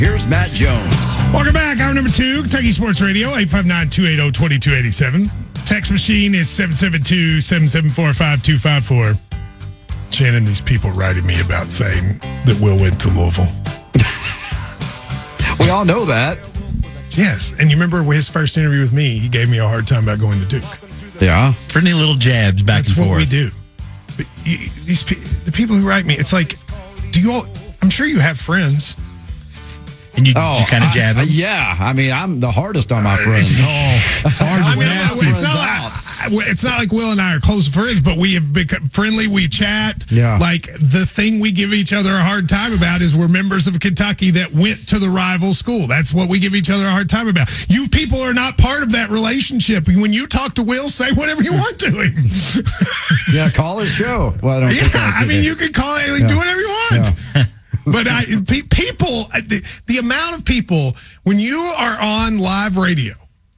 Here's Matt Jones. Welcome back. Hour number 2, Kentucky Sports Radio, 859-280-2287. Text machine is 772-774-5254. Shannon, these people writing me about saying that Will went to Louisville. We all know that. Yes, and you remember his first interview with me, he gave me a hard time about going to Duke. Yeah. Friendly little jabs back That's and forth. That's what we do. But the people who write me, it's like, I'm sure you have friends. And you kind of jab them? Yeah. I mean, I'm the hardest on my friends. It's not like Will and I are close friends, but we have become friendly. We chat. Yeah. Like, the thing we give each other a hard time about is we're members of Kentucky that went to the rival school. That's what we give each other a hard time about. You people are not part of that relationship. When you talk to Will, say whatever you want to him. Yeah, call his show. Well, you can call it, do whatever you want. Yeah. But people, the amount of people, when you are on live radio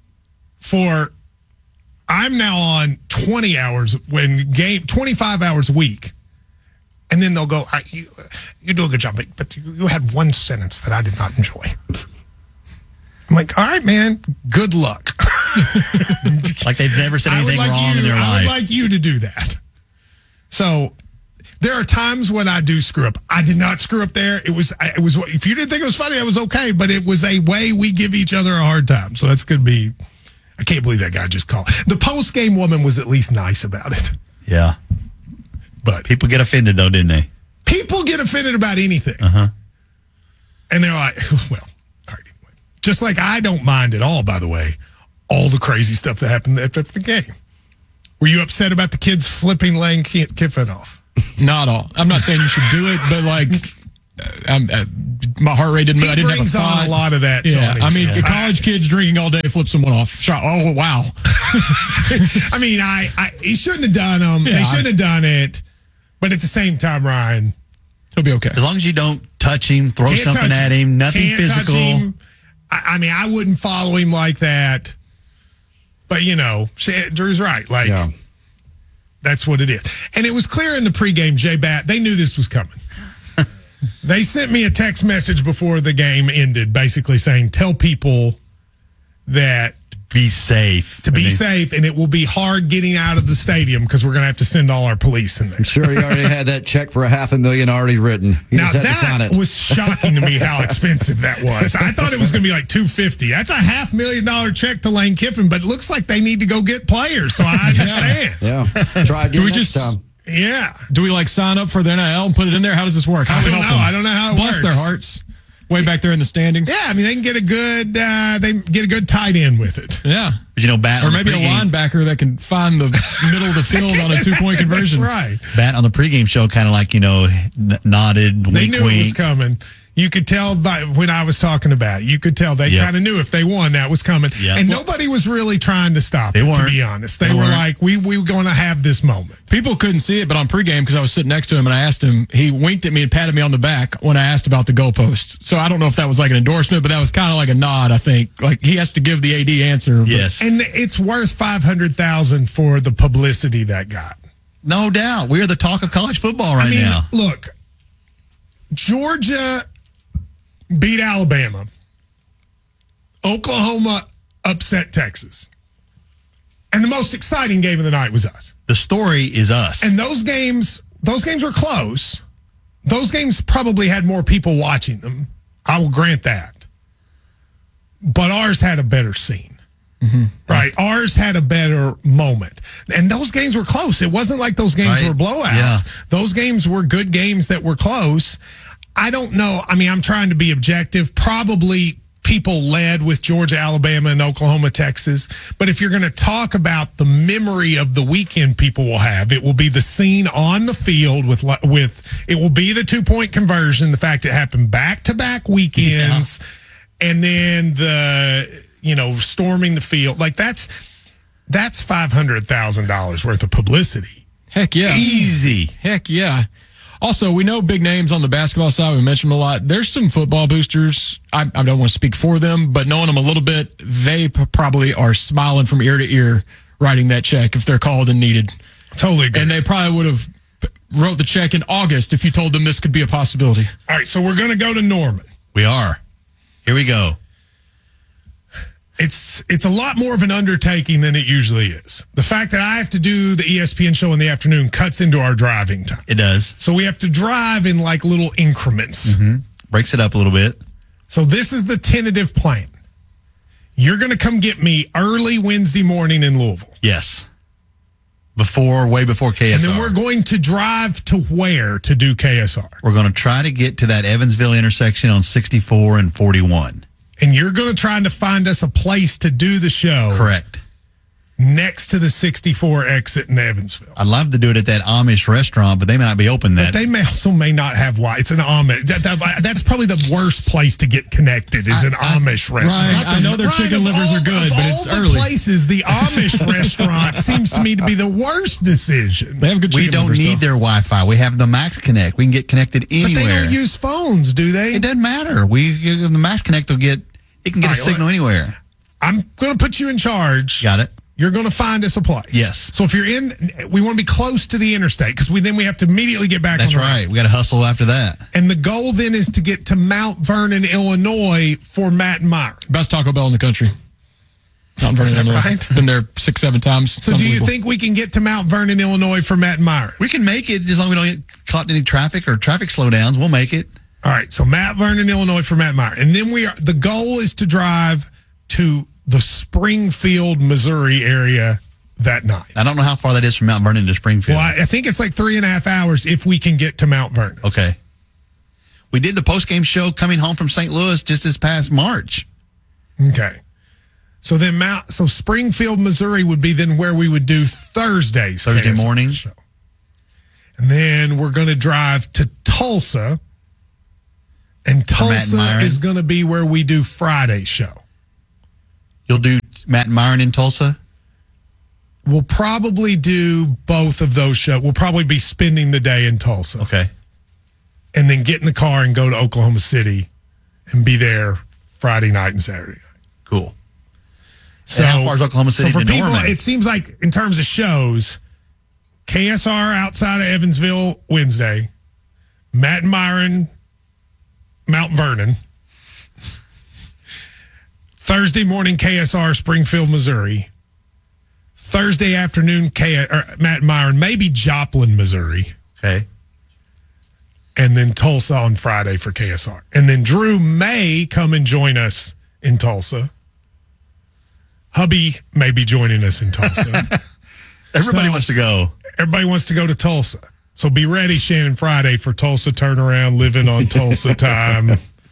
I'm now on 20 hours 25 hours a week. And then they'll go, you do a good job, but you had one sentence that I did not enjoy. I'm like, all right, man, good luck. Like they've never said anything wrong in their life. I would like you to do that. So there are times when I do screw up. I did not screw up there. It was. If you didn't think it was funny, that was okay. But it was a way we give each other a hard time. So that's going to be. I can't believe that guy just called. The post-game woman was at least nice about it. Yeah, but people get offended though, didn't they? People get offended about anything. And they're like, well, all right. Anyway. Just like I don't mind at all. By the way, all the crazy stuff that happened after the game. Were you upset about the kids flipping Lane Kiffin off? Not all. I'm not saying you should do it, but like, my heart rate didn't. I didn't have a thought. On a lot of that. Yeah, I mean, college kids drinking all day flips someone off. Oh wow. I mean, he shouldn't have done them. Yeah, he shouldn't have done it. But at the same time, Ryan, he'll be okay as long as you don't touch him, throw something at him, nothing physical. I mean, I wouldn't follow him like that. But Drew's right. Like. Yeah. That's what it is. And it was clear in the pregame, J-Bat, they knew this was coming. They sent me a text message before the game ended, basically saying, tell people that be safe. Be safe, and it will be hard getting out of the stadium because we're going to have to send all our police in there. I'm sure he already had that check for $500,000 already written. Now, that was shocking to me how expensive that was. I thought it was going to be like $250,000. That's a $500,000 check to Lane Kiffin, but it looks like they need to go get players, so I understand. Yeah. Try again next time. Yeah. Do we sign up for the NIL and put it in there? How does this work? I don't know how it works. Bless their hearts. Way back there in the standings. Yeah, I mean they can get a good tight end with it. Yeah, Bat or maybe a linebacker that can find the middle of the field on a 2-point conversion. That's right. Bat on the pregame show kind of nodded. They knew wink. It was coming. You could tell by when I was talking about it. You could tell they kind of knew if they won that was coming. Yep. And nobody was really trying to stop it, to be honest. They were like, we were going to have this moment. People couldn't see it, but on pregame, because I was sitting next to him and I asked him, he winked at me and patted me on the back when I asked about the goalposts. So I don't know if that was like an endorsement, but that was kind of like a nod, I think. Like he has to give the AD answer. Yes. And it's worth $500,000 for the publicity that got. No doubt. We're the talk of college football now. Look, Georgia beat Alabama. Oklahoma upset Texas. And the most exciting game of the night was us. The story is us. And those games were close. Those games probably had more people watching them. I will grant that. But ours had a better scene. Mm-hmm. Right? Ours had a better moment. And those games were close. It wasn't like those games were blowouts. Yeah. Those games were good games that were close. I don't know. I mean, I'm trying to be objective. Probably people led with Georgia, Alabama, and Oklahoma, Texas. But if you're going to talk about the memory of the weekend people will have, it will be the scene on the field with it will be the 2-point conversion, the fact it happened back-to-back weekends, and then the, storming the field. Like that's $500,000 worth of publicity. Heck yeah. Easy. Heck yeah. Also, we know big names on the basketball side. We mentioned them a lot. There's some football boosters. I don't want to speak for them, but knowing them a little bit, they probably are smiling from ear to ear writing that check if they're called and needed. Totally agree. And they probably would have wrote the check in August if you told them this could be a possibility. All right, so we're going to go to Norman. We are. Here we go. It's a lot more of an undertaking than it usually is. The fact that I have to do the ESPN show in the afternoon cuts into our driving time. It does. So we have to drive in like little increments. Mm-hmm. Breaks it up a little bit. So this is the tentative plan. You're going to come get me early Wednesday morning in Louisville. Yes. Way before KSR. And then we're going to drive to where to do KSR? We're going to try to get to that Evansville intersection on 64 and 41. And you're going to try to find us a place to do the show. Correct. Next to the 64 exit in Evansville. I'd love to do it at that Amish restaurant, but they may not be open that. But they may not have Wi-Fi. It's an Amish. That's probably the worst place to get connected is an Amish restaurant. Right, I know their chicken livers are good, but it's early. Of all the places, the Amish restaurant seems to me to be the worst decision. They have good chicken We don't livers, need their Wi-Fi. We have the Max Connect. We can get connected anywhere. But they don't use phones, do they? It doesn't matter. The Max Connect can get a signal anywhere. I'm going to put you in charge. Got it. You're going to find us a place. Yes. So if you're we want to be close to the interstate because we have to immediately get back. That's on the right. road. We got to hustle after that. And the goal then is to get to Mount Vernon, Illinois for Matt and Myron. Best Taco Bell in the country. Mount Vernon, Illinois. Right? Been there 6-7 times. So do you think we can get to Mount Vernon, Illinois for Matt and Myron? We can make it as long as we don't get caught in any traffic or traffic slowdowns. We'll make it. All right. So Mount Vernon, Illinois for Matt and Myron. And then the goal is to drive to the Springfield, Missouri area that night. I don't know how far that is from Mount Vernon to Springfield. Well, I think it's like 3.5 hours if we can get to Mount Vernon. Okay. We did the post-game show coming home from St. Louis just this past March. Okay. So then Springfield, Missouri would be then where we would do Thursday morning. Show. And then we're going to drive to Tulsa. And Tulsa is going to be where we do Friday's show. You'll do Matt and Myron in Tulsa? We'll probably do both of those shows. We'll probably be spending the day in Tulsa. Okay. And then get in the car and go to Oklahoma City and be there Friday night and Saturday night. Cool. So and how far is Oklahoma City so for to people, Norman? it seems like in terms of shows, KSR outside of Evansville Wednesday, Matt and Myron, Mount Vernon, Thursday morning KSR Springfield, Missouri, Thursday afternoon Matt and Myron, maybe Joplin, Missouri. Okay. And then Tulsa on Friday for KSR. And then Drew may come and join us in Tulsa. Hubby may be joining us in Tulsa. Everybody wants to go. Everybody wants to go to Tulsa. So be ready, Shannon, Friday for Tulsa turnaround, living on Tulsa time.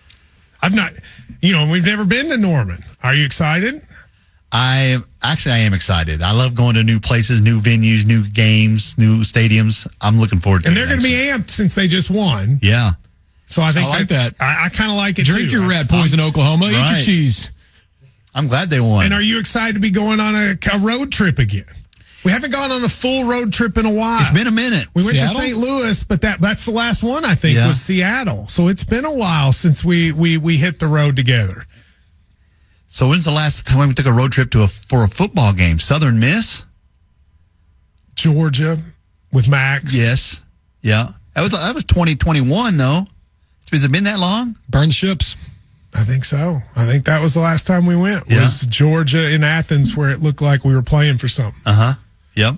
We've never been to Norman. Are you excited? I am excited. I love going to new places, new venues, new games, new stadiums. I'm looking forward to it. And they're going to be amped since they just won. Yeah. So I think I like that. I kind of like it Drink too. your rat poison, Oklahoma. Eat your Right. cheese. I'm glad they won. And are you excited to be going on a road trip again? We haven't gone on a full road trip in a while. It's been a minute. We went Seattle? to St. Louis, but that's the last one, I think, Yeah. was Seattle. So it's been a while since we hit the road together. So when's the last time we took a road trip for a football game? Southern Miss? Georgia with Max. Yes. Yeah. That was 2021 though. Has it been that long? Burn the ships. I think so. I think that was the last time we went. Yeah. Was Georgia in Athens, where it looked like we were playing for something. Uh-huh. Yep.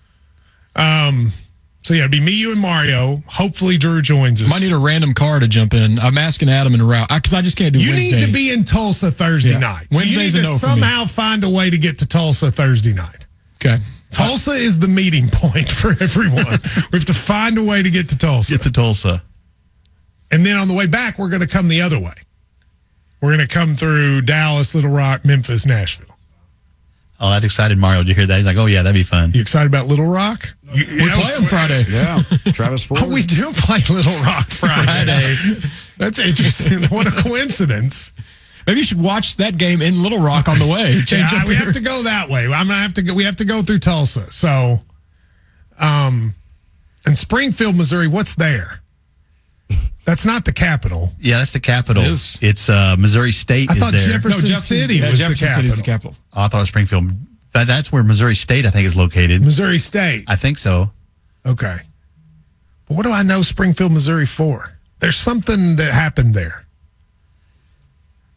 So yeah, it'd be me, you, and Mario. Hopefully Drew joins us. Might need a random car to jump in. I'm asking Adam in a route because I just can't do You Wednesday. need to be in Tulsa Thursday night. So Wednesday's you a need to no for me. somehow find a way to get to Tulsa Thursday night. Okay. Tulsa is the meeting point for everyone. We have to find a way to get to Tulsa. Get to Tulsa. And then on the way back, we're going to come the other way. We're going to come through Dallas, Little Rock, Memphis, Nashville. Oh, that excited Mario. Did you hear that? He's like, oh, yeah, that'd be fun. You excited about Little Rock? We play on Friday. Yeah. Travis Ford. Oh, we do play Little Rock Friday. That's interesting. What a coincidence. Maybe you should watch that game in Little Rock on the way. Change up we here. have to go that way. I'm gonna have to go. We have to go through Tulsa. So, in Springfield, Missouri, what's there? That's not the capital. Yeah, that's the capital. It is. It's Missouri State I is thought there. Jefferson City was Jefferson the City is capital. the capital. Oh, I thought it was Springfield. That's where Missouri State, I think, is located. Missouri State. I think so. Okay. But what do I know Springfield, Missouri for? There's something that happened there.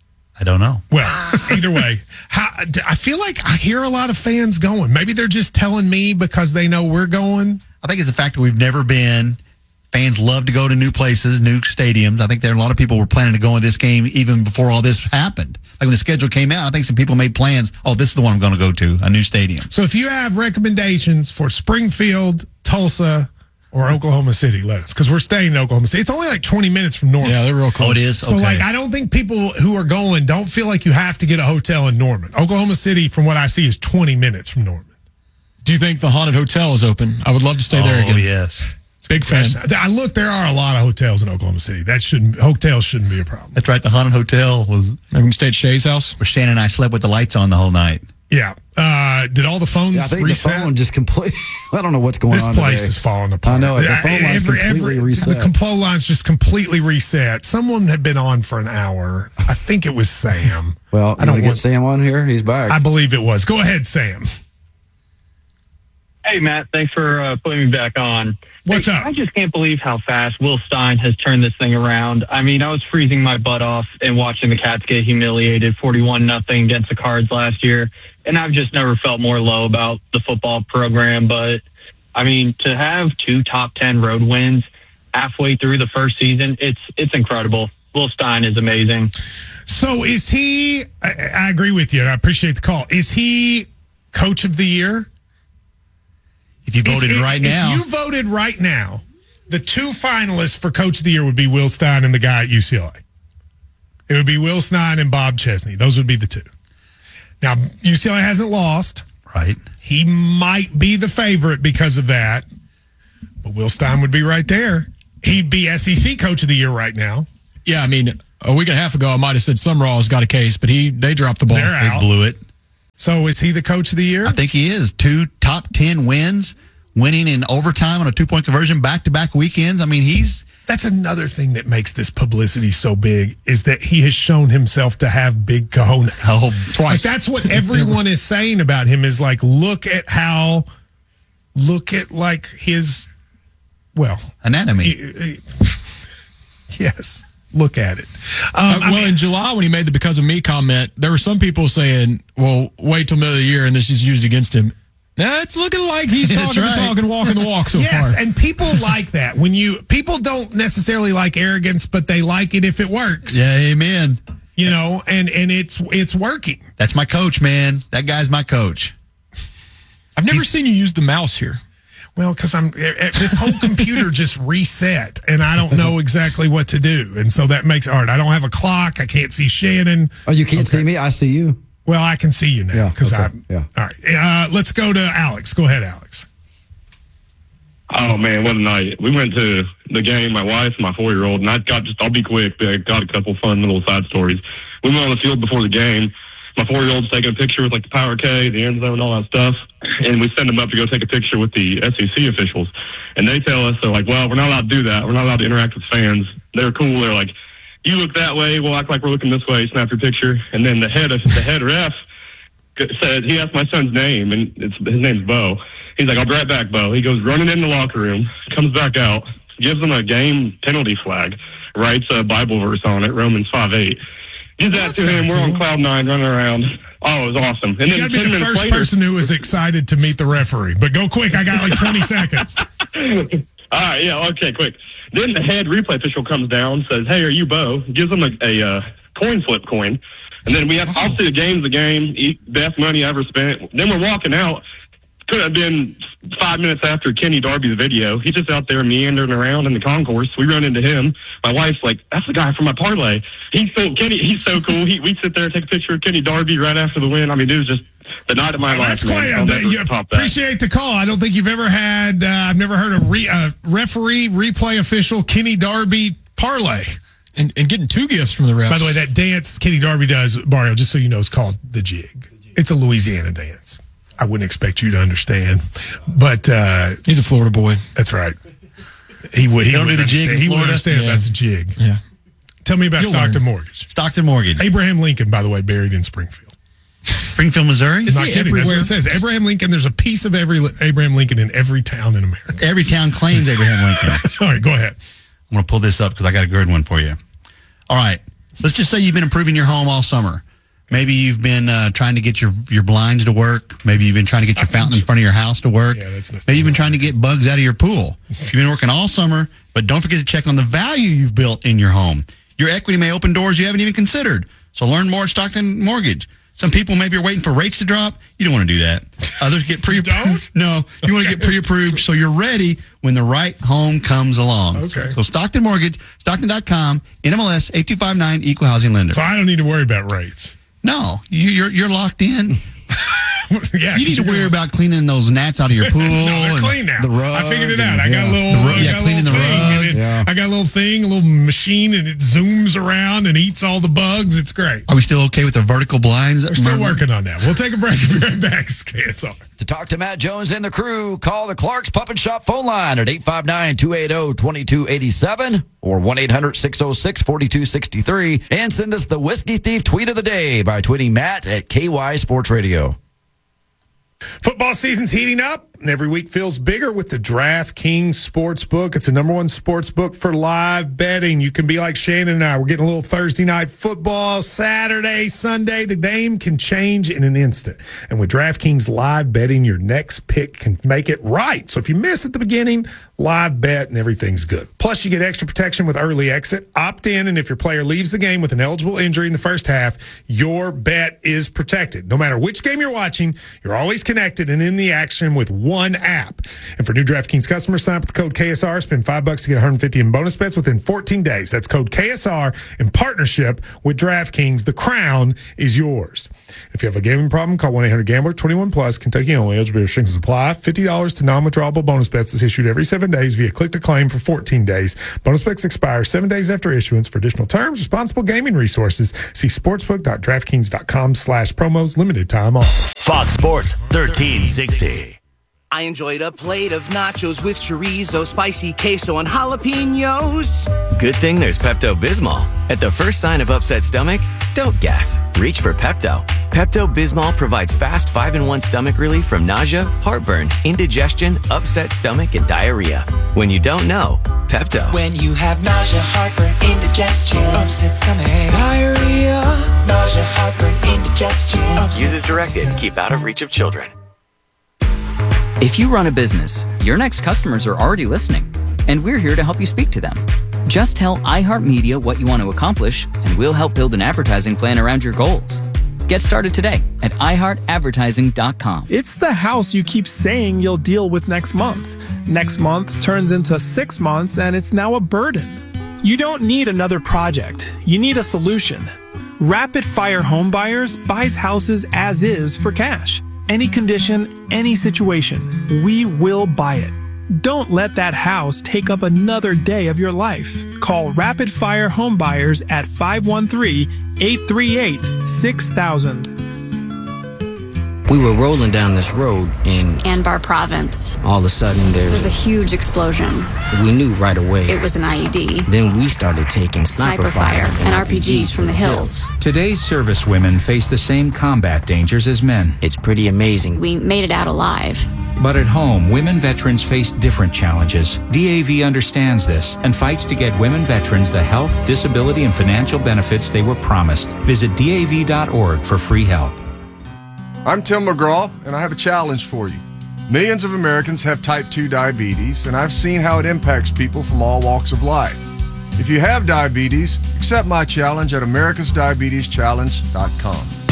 I don't know. Well, either way, I feel like I hear a lot of fans going. Maybe they're just telling me because they know we're going. I think it's the fact that we've never been. Fans love to go to new places, new stadiums. I think there are a lot of people were planning to go in this game even before all this happened. Like when the schedule came out, I think some people made plans. Oh, this is the one I'm going to go to, a new stadium. So if you have recommendations for Springfield, Tulsa, or Oklahoma City, let us, because we're staying in Oklahoma City. It's only like 20 minutes from Norman. Yeah, they're real close. Oh, it is? So, okay. I don't think people who are going don't feel like you have to get a hotel in Norman. Oklahoma City, from what I see, is 20 minutes from Norman. Do you think the haunted hotel is open? I would love to stay there again. Oh, yes. Big fan. I look, there are a lot of hotels in Oklahoma City. Hotels shouldn't be a problem. That's right. The haunted hotel was Maybe we can stay at Shay's house. where Shannon and I slept with the lights on the whole night. Yeah. Did all the phones I think reset? the phone just completely. I don't know what's going This on. place today. is falling apart. I know. The phone line's completely reset. The phone line's just completely reset. Someone had been on for an hour. I think it was Sam. Well, I don't get Sam on here. He's back. I believe it was. Go ahead, Sam. Hey, Matt. Thanks for putting me back on. What's up? I just can't believe how fast Will Stein has turned this thing around. I mean, I was freezing my butt off and watching the Cats get humiliated 41-0 against the Cards last year, and I've just never felt more low about the football program. But, I mean, to have 2 top 10 road wins halfway through the first season, it's incredible. Will Stein is amazing. So is he, I agree with you. I appreciate the call. Is he Coach of the Year? If you voted right now. If you voted right now, the 2 finalists for Coach of the Year would be Will Stein and the guy at UCLA. It would be Will Stein and Bob Chesney. Those would be the 2. Now, UCLA hasn't lost. Right. He might be the favorite because of that. But Will Stein would be right there. He'd be SEC Coach of the Year right now. Yeah, I mean, a week and a half ago, I might have said Summerall's got a case, but they dropped the ball. They're out. They blew it. So is he the Coach of the Year? I think he is. 2 top 10 wins, winning in overtime on a 2-point conversion, back-to-back weekends. I mean, That's another thing that makes this publicity so big is that he has shown himself to have big cojones. Oh, twice. Like that's what everyone is saying about him is like, look at like his, well. anatomy. Yes. Look at it. In July, when he made the "because of me" comment, there were some people saying, "Well, wait till middle of the year, and this is used against him." Nah, it's looking like he's talking the talk and walking the walk so far. Yes, and people like that. People don't necessarily like arrogance, but they like it if it works. Yeah, amen. You know, and it's working. That's my coach, man. That guy's my coach. I've never seen you use the mouse here. Well, because this whole computer just reset, and I don't know exactly what to do, and so that makes it hard. I don't have a clock. I can't see Shannon. Oh, you can't see me? I see you. Well, I can see you now Yeah, because okay, yeah. All right, let's go to Alex. Go ahead, Alex. Oh man, what a night! We went to the game. My wife, my 4-year-old, and I'll be quick. But I got a couple fun little side stories. We went on the field before the game. My 4-year-old's taking a picture with like the Power K, the end zone, all that stuff. And we send them up to go take a picture with the SEC officials. And they tell us, they're like, well, we're not allowed to do that. We're not allowed to interact with fans. They're cool. They're like, you look that way, we'll act like we're looking this way, snap your picture. And then the head ref said, he asked my son's name, and his name's Bo. He's like, I'll be right back, Bo. He goes running in the locker room, comes back out, gives them a game penalty flag, writes a Bible verse on it, Romans 5:8. Gives that to him. We're on cloud 9 running around. Oh, it was awesome. And You got to be the first person who was excited to meet the referee. But go quick. I got like 20 seconds. All right, yeah, okay, quick. Then the head replay official comes down, says, hey, are you Bo? Gives him a coin flip coin. And then I'll see the game, best money I ever spent. Then we're walking out. Could have been 5 minutes after Kenny Darby's video. He's just out there meandering around in the concourse. We run into him. My wife's like, that's the guy from my parlay. He's so cool. We sit there and take a picture of Kenny Darby right after the win. I mean, it was just the night of my life. That's quite. Appreciate the call. I don't think you've ever had. I've never heard a referee, replay official, Kenny Darby parlay. And getting 2 gifts from the refs. By the way, that dance Kenny Darby does, Mario, just so you know, is called the jig. It's a Louisiana dance. I wouldn't expect you to understand, but he's a Florida boy. That's right. He would. He don't do the jig in He would Florida? understand about the jig. Yeah. Tell me about You'll Stockton learn. Mortgage. Stockton Mortgage. Abraham Lincoln, by the way, buried in Springfield. Springfield, Missouri? Not kidding. That's what it says. Abraham Lincoln. There's a piece of every Abraham Lincoln in every town in America. Every town claims Abraham Lincoln. All right, go ahead. I'm going to pull this up because I got a good one for you. All right. Let's just say you've been improving your home all summer. Maybe you've been trying to get your blinds to work. Maybe you've been trying to get your fountain in front of your house to work. Yeah, Maybe you've been trying to get bugs out of your pool. You've been working all summer, but don't forget to check on the value you've built in your home. Your equity may open doors you haven't even considered. So learn more at Stockton Mortgage. Some people maybe are waiting for rates to drop. You don't want to do that. Others get pre-approved. No, you want to get pre-approved so you're ready when the right home comes along. Okay. So Stockton Mortgage, Stockton.com, NMLS 8259, Equal Housing Lender. So I don't need to worry about rates. No, you're locked in. Yeah, You need to worry about cleaning those gnats out of your pool. No, they're and clean now. the rug I figured it out. and- I got a yeah. little, cleaning the rug. Yeah. I got a little thing, a little machine, and it zooms around and eats all the bugs. It's great. Are we still okay with the vertical blinds? We're still working on that. We'll take a break and be right back. It's KSR. To talk to Matt Jones and the crew, call the Clark's Pup and Shop phone line at 859-280-2287 or 1-800-606-4263 and send us the Whiskey Thief tweet of the day by tweeting Matt at KY Sports Radio. Football season's heating up, and every week feels bigger with the DraftKings Sportsbook. It's the number one sportsbook for live betting. You can be like Shannon and I. We're getting a little Thursday night football, Saturday, Sunday. The game can change in an instant. And with DraftKings live betting, your next pick can make it right. So if you miss at the beginning, live bet and everything's good. Plus, you get extra protection with early exit. Opt in, and if your player leaves the game with an eligible injury in the first half, your bet is protected. No matter which game you're watching, you're always connected and in the action with one app. And for new DraftKings customers, sign up with the code KSR. Spend $5 to get $150 in bonus bets within 14 days. That's code KSR in partnership with DraftKings. The crown is yours. If you have a gambling problem, call 1-800-GAMBLER. 21 plus. Kentucky only. Eligibility restrictions apply. $50 to non-withdrawable bonus bets is issued every 7 days via click to claim for 14 days. Bonus bets expire 7 days after issuance. For additional terms, responsible gaming resources, see sportsbook.draftkings.com/promos. Limited time offer. Fox Sports 1360. I enjoyed a plate of nachos with chorizo, spicy queso, and jalapenos. Good thing there's Pepto-Bismol. At the first sign of upset stomach, don't guess. Reach for Pepto. Pepto-Bismol provides fast 5-in-1 stomach relief from nausea, heartburn, indigestion, upset stomach, and diarrhea. When you don't know, Pepto. When you have nausea, heartburn, indigestion, upset stomach, diarrhea, nausea, heartburn, indigestion. Use as directed. Keep out of reach of children. If you run a business, your next customers are already listening, and we're here to help you speak to them. Just tell iHeartMedia what you want to accomplish, and we'll help build an advertising plan around your goals. Get started today at iHeartAdvertising.com. It's the house you keep saying you'll deal with next month. Next month turns into 6 months, and it's now a burden. You don't need another project. You need a solution. Rapid Fire Home Buyers buys houses as is for cash. Any condition, any situation, we will buy it. Don't let that house take up another day of your life. Call Rapid Fire Home Buyers at 513-838-6000. We were rolling down this road in Anbar Province. All of a sudden There was a huge explosion. We knew right away. It was an IED. Then we started taking sniper fire and RPGs from the hills. Today's servicewomen face the same combat dangers as men. It's pretty amazing. We made it out alive. But at home, women veterans face different challenges. DAV understands this and fights to get women veterans the health, disability, and financial benefits they were promised. Visit DAV.org for free help. I'm Tim McGraw, and I have a challenge for you. Millions of Americans have type 2 diabetes, and I've seen how it impacts people from all walks of life. If you have diabetes, accept my challenge at americasdiabeteschallenge.com.